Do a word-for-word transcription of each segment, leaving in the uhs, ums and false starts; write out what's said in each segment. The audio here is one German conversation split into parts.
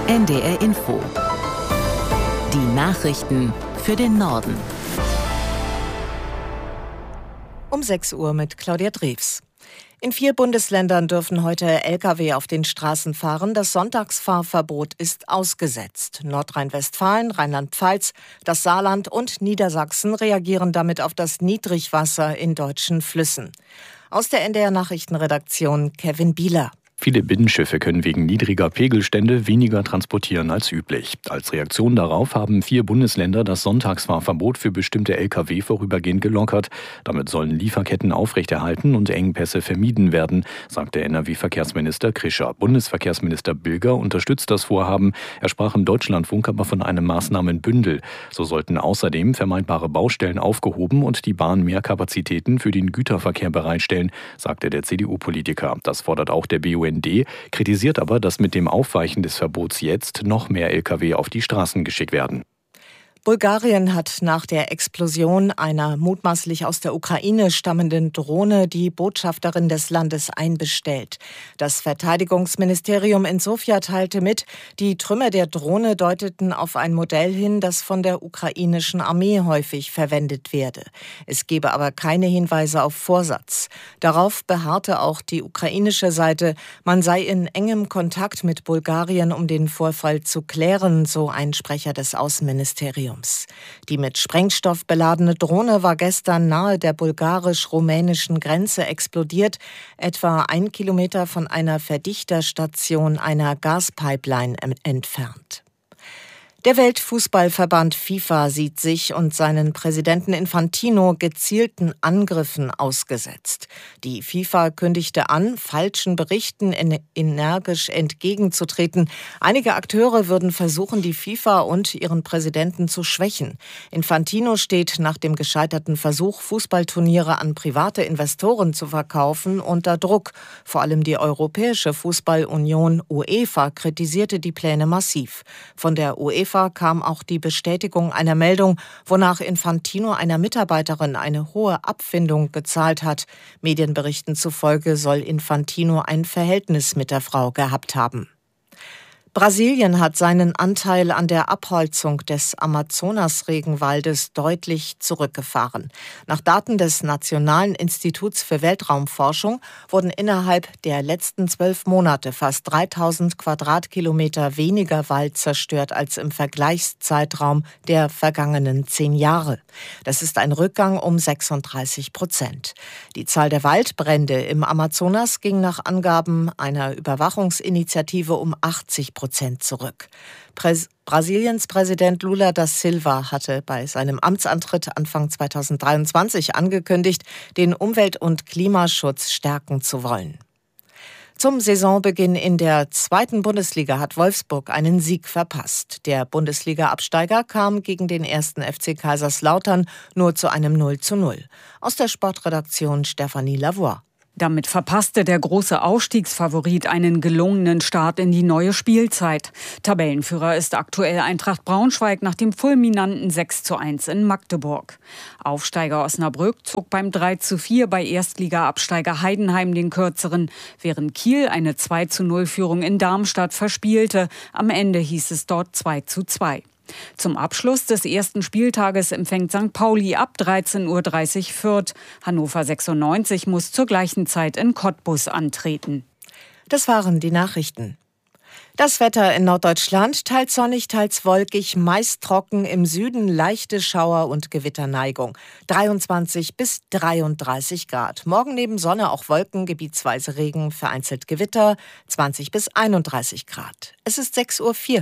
N D R Info. Die Nachrichten für den Norden. Um sechs Uhr mit Claudia Drews. In vier Bundesländern dürfen heute L K W auf den Straßen fahren. Das Sonntagsfahrverbot ist ausgesetzt. Nordrhein-Westfalen, Rheinland-Pfalz, das Saarland und Niedersachsen reagieren damit auf das Niedrigwasser in deutschen Flüssen. Aus der N D R Nachrichtenredaktion Kevin Bieler. Viele Binnenschiffe können wegen niedriger Pegelstände weniger transportieren als üblich. Als Reaktion darauf haben vier Bundesländer das Sonntagsfahrverbot für bestimmte L K W vorübergehend gelockert. Damit sollen Lieferketten aufrechterhalten und Engpässe vermieden werden, sagte N R W-Verkehrsminister Krischer. Bundesverkehrsminister Bilger unterstützt das Vorhaben. Er sprach im Deutschlandfunk aber von einem Maßnahmenbündel. So sollten außerdem vermeidbare Baustellen aufgehoben und die Bahn mehr Kapazitäten für den Güterverkehr bereitstellen, sagte der C D U-Politiker. Das fordert auch der B U N D, kritisiert aber, dass mit dem Aufweichen des Verbots jetzt noch mehr L K W auf die Straßen geschickt werden. Bulgarien hat nach der Explosion einer mutmaßlich aus der Ukraine stammenden Drohne die Botschafterin des Landes einbestellt. Das Verteidigungsministerium in Sofia teilte mit, die Trümmer der Drohne deuteten auf ein Modell hin, das von der ukrainischen Armee häufig verwendet werde. Es gebe aber keine Hinweise auf Vorsatz. Darauf beharrte auch die ukrainische Seite, man sei in engem Kontakt mit Bulgarien, um den Vorfall zu klären, so ein Sprecher des Außenministeriums. Die mit Sprengstoff beladene Drohne war gestern nahe der bulgarisch-rumänischen Grenze explodiert, etwa ein Kilometer von einer Verdichterstation einer Gaspipeline entfernt. Der Weltfußballverband FIFA sieht sich und seinen Präsidenten Infantino gezielten Angriffen ausgesetzt. Die FIFA kündigte an, falschen Berichten energisch entgegenzutreten. Einige Akteure würden versuchen, die FIFA und ihren Präsidenten zu schwächen. Infantino steht nach dem gescheiterten Versuch, Fußballturniere an private Investoren zu verkaufen, unter Druck. Vor allem die Europäische Fußballunion UEFA kritisierte die Pläne massiv. Von der UEFA kam auch die Bestätigung einer Meldung, wonach Infantino einer Mitarbeiterin eine hohe Abfindung gezahlt hat. Medienberichten zufolge soll Infantino ein Verhältnis mit der Frau gehabt haben. Brasilien hat seinen Anteil an der Abholzung des Amazonas-Regenwaldes deutlich zurückgefahren. Nach Daten des Nationalen Instituts für Weltraumforschung wurden innerhalb der letzten zwölf Monate fast dreitausend Quadratkilometer weniger Wald zerstört als im Vergleichszeitraum der vergangenen zehn Jahre. Das ist ein Rückgang um sechsunddreißig Prozent. Die Zahl der Waldbrände im Amazonas ging nach Angaben einer Überwachungsinitiative um achtzig Prozent zurück. Präs- Brasiliens Präsident Lula da Silva hatte bei seinem Amtsantritt Anfang zweitausenddreiundzwanzig angekündigt, den Umwelt- und Klimaschutz stärken zu wollen. Zum Saisonbeginn in der zweiten Bundesliga hat Wolfsburg einen Sieg verpasst. Der Bundesliga-Absteiger kam gegen den ersten F C Kaiserslautern nur zu einem null zu null. Aus der Sportredaktion Stefanie Lavoie. Damit verpasste der große Aufstiegsfavorit einen gelungenen Start in die neue Spielzeit. Tabellenführer ist aktuell Eintracht Braunschweig nach dem fulminanten sechs zu eins in Magdeburg. Aufsteiger Osnabrück zog beim drei zu vier bei Erstliga-Absteiger Heidenheim den kürzeren, während Kiel eine zwei zu null Führung in Darmstadt verspielte. Am Ende hieß es dort zwei zu zwei. Zum Abschluss des ersten Spieltages empfängt Sankt Pauli ab dreizehn Uhr dreißig Fürth. Hannover sechsundneunzig muss zur gleichen Zeit in Cottbus antreten. Das waren die Nachrichten. Das Wetter in Norddeutschland, teils sonnig, teils wolkig, meist trocken, im Süden leichte Schauer- und Gewitterneigung. dreiundzwanzig bis dreiunddreißig Grad. Morgen neben Sonne auch Wolken, gebietsweise Regen, vereinzelt Gewitter, zwanzig bis einunddreißig Grad. Es ist sechs Uhr vier.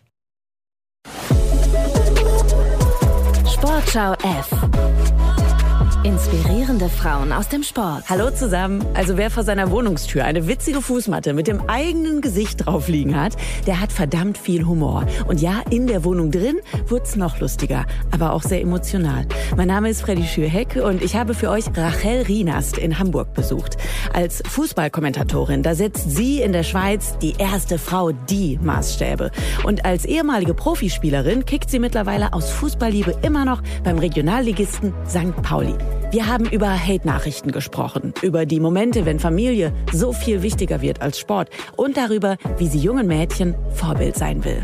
Sportschau F. Inspirierende Frauen aus dem Sport. Hallo zusammen. Also wer vor seiner Wohnungstür eine witzige Fußmatte mit dem eigenen Gesicht drauf liegen hat, der hat verdammt viel Humor. Und ja, in der Wohnung drin wird's noch lustiger, aber auch sehr emotional. Mein Name ist Freddy Schürheck und ich habe für euch Rachel Rienast in Hamburg besucht. Als Fußballkommentatorin, da setzt sie in der Schweiz die erste Frau die Maßstäbe. Und als ehemalige Profispielerin kickt sie mittlerweile aus Fußballliebe immer noch beim Regionalligisten Sankt Pauli. Wir haben über Hate-Nachrichten gesprochen, über die Momente, wenn Familie so viel wichtiger wird als Sport und darüber, wie sie jungen Mädchen Vorbild sein will.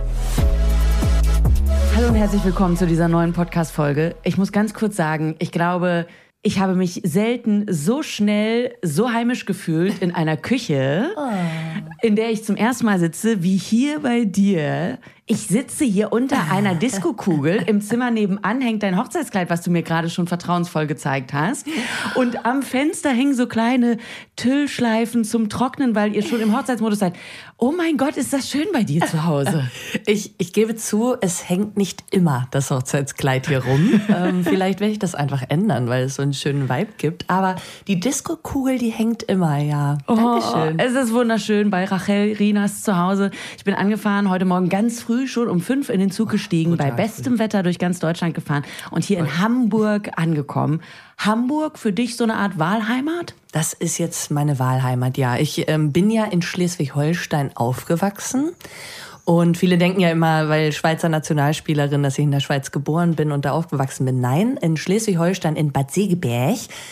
Hallo und herzlich willkommen zu dieser neuen Podcast-Folge. Ich muss ganz kurz sagen, ich glaube, ich habe mich selten so schnell, so heimisch gefühlt in einer Küche, oh. in der ich zum ersten Mal sitze, wie hier bei dir. Ich sitze hier unter einer Diskokugel. Im Zimmer nebenan hängt dein Hochzeitskleid, was du mir gerade schon vertrauensvoll gezeigt hast. Und am Fenster hängen so kleine Tüllschleifen zum Trocknen, weil ihr schon im Hochzeitsmodus seid. Oh mein Gott, ist das schön bei dir zu Hause. Ich, ich gebe zu, es hängt nicht immer das Hochzeitskleid hier rum. ähm, vielleicht werde ich das einfach ändern, weil es so einen schönen Vibe gibt. Aber die Diskokugel, die hängt immer, ja. Oh, Dankeschön. Es ist wunderschön bei Rachel Rinas zu Hause. Ich bin angefahren, heute Morgen ganz früh, schon um fünf in den Zug gestiegen, oh, bei bestem Wetter durch ganz Deutschland gefahren und hier in Hamburg angekommen. Hamburg für dich so eine Art Wahlheimat? Das ist jetzt meine Wahlheimat, ja. Ich ähm, bin ja in Schleswig-Holstein aufgewachsen. Und viele denken ja immer, weil Schweizer Nationalspielerin, dass ich in der Schweiz geboren bin und da aufgewachsen bin. Nein, in Schleswig-Holstein in Bad Segeberg.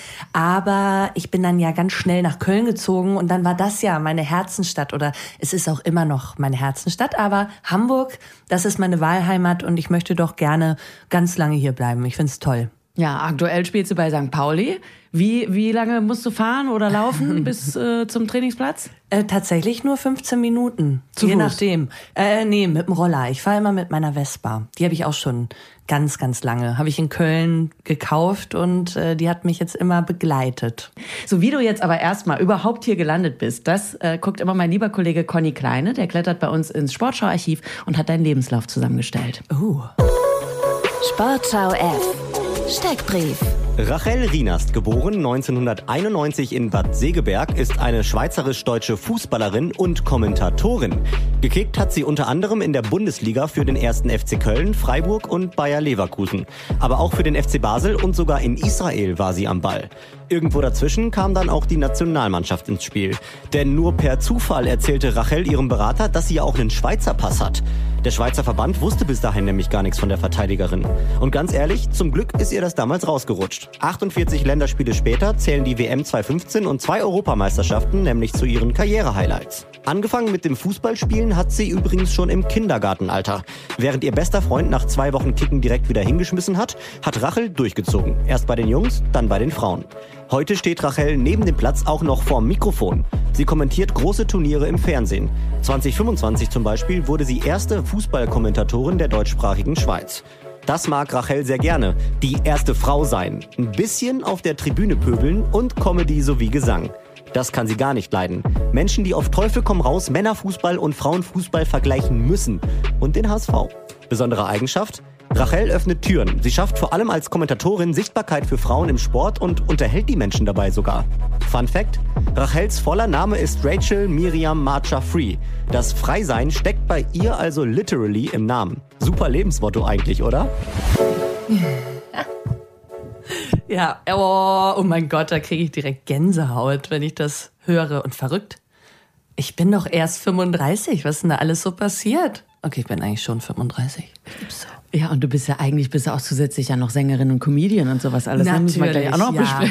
Aber ich bin dann ja ganz schnell nach Köln gezogen und dann war das ja meine Herzensstadt oder es ist auch immer noch meine Herzensstadt. Aber Hamburg, das ist meine Wahlheimat und ich möchte doch gerne ganz lange hier bleiben. Ich find's toll. Ja, aktuell spielst du bei Sankt Pauli. Wie, wie lange musst du fahren oder laufen bis äh, zum Trainingsplatz? Äh, tatsächlich nur fünfzehn Minuten. Zu Je Fuß? nachdem. Äh, nee, mit dem Roller. Ich fahre immer mit meiner Vespa. Die habe ich auch schon ganz, ganz lange. Habe ich in Köln gekauft und äh, die hat mich jetzt immer begleitet. So wie du jetzt aber erstmal überhaupt hier gelandet bist, das äh, guckt immer mein lieber Kollege Conny Kleine. Der klettert bei uns ins Sportschau-Archiv und hat deinen Lebenslauf zusammengestellt. Uh. Sportschau F. Steckbrief. Rachel Rinas, geboren neunzehnhunderteinundneunzig in Bad Segeberg, ist eine schweizerisch-deutsche Fußballerin und Kommentatorin. Gekickt hat sie unter anderem in der Bundesliga für den ersten F C Köln, Freiburg und Bayer Leverkusen. Aber auch für den F C Basel und sogar in Israel war sie am Ball. Irgendwo dazwischen kam dann auch die Nationalmannschaft ins Spiel. Denn nur per Zufall erzählte Rachel ihrem Berater, dass sie ja auch einen Schweizer Pass hat. Der Schweizer Verband wusste bis dahin nämlich gar nichts von der Verteidigerin. Und ganz ehrlich, zum Glück ist ihr das damals rausgerutscht. achtundvierzig Länderspiele später zählen die W M zweitausendfünfzehn und zwei Europameisterschaften nämlich zu ihren Karriere-Highlights. Angefangen mit dem Fußballspielen hat sie übrigens schon im Kindergartenalter. Während ihr bester Freund nach zwei Wochen Kicken direkt wieder hingeschmissen hat, hat Rachel durchgezogen. Erst bei den Jungs, dann bei den Frauen. Heute steht Rachel neben dem Platz auch noch vorm Mikrofon. Sie kommentiert große Turniere im Fernsehen. zwanzig fünfundzwanzig zum Beispiel wurde sie erste Fußballkommentatorin der deutschsprachigen Schweiz. Das mag Rachel sehr gerne, die erste Frau sein. Ein bisschen auf der Tribüne pöbeln und Comedy sowie Gesang. Das kann sie gar nicht leiden. Menschen, die auf Teufel komm raus Männerfußball und Frauenfußball vergleichen müssen. Und den H S V. Besondere Eigenschaft? Rachel öffnet Türen. Sie schafft vor allem als Kommentatorin Sichtbarkeit für Frauen im Sport und unterhält die Menschen dabei sogar. Fun Fact: Rachels voller Name ist Rachel Miriam Marcha Free. Das Freisein steckt bei ihr also literally im Namen. Super Lebensmotto eigentlich, oder? Ja, oh, oh mein Gott, da kriege ich direkt Gänsehaut, wenn ich das höre. Und verrückt, ich bin doch erst fünfunddreißig. Was ist denn da alles so passiert? Okay, ich bin eigentlich schon fünfunddreißig. Ja, und du bist ja eigentlich bist ja auch zusätzlich ja noch Sängerin und Comedian und sowas alles. Natürlich, das müssen wir gleich auch noch ja. besprechen.